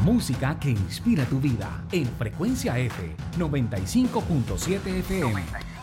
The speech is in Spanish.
música que inspira tu vida en Frecuencia F 95.7 FM.